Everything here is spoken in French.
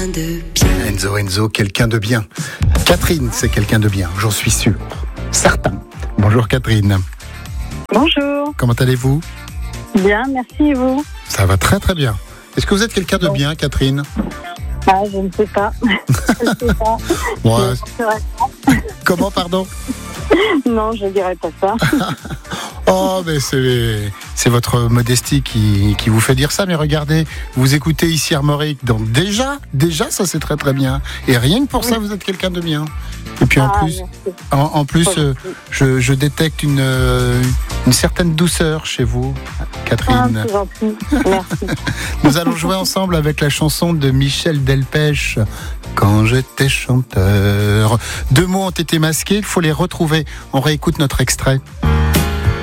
de bien. Enzo, quelqu'un de bien. Catherine, c'est quelqu'un de bien, j'en suis sûr. Certain. Bonjour Catherine. Bonjour. Comment allez-vous ? Bien, merci et vous ? Ça va très très bien. Est-ce que vous êtes quelqu'un de bien, Catherine ? Ah, je ne sais pas. Je ne sais pas. Ouais. Je dirais pas. Comment, pardon ? Non, je ne dirais pas ça. Oh, mais c'est votre modestie qui vous fait dire ça. Mais regardez, vous écoutez ici Armorique, donc déjà, ça c'est très très bien. Et rien que pour ça, vous êtes quelqu'un de bien. Et puis en plus, je détecte une certaine douceur chez vous, Catherine. C'est gentil. Merci. Nous allons jouer ensemble avec la chanson de Michel Delpech, Quand j'étais chanteur. 2 mots ont été masqués, il faut les retrouver. On réécoute notre extrait.